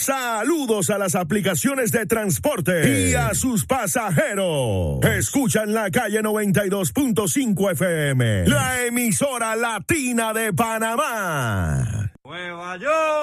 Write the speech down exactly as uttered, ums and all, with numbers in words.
Saludos a las aplicaciones de transporte y a sus pasajeros. Escuchan la calle noventa y dos punto cinco F M, la emisora latina de Panamá. Nueva York.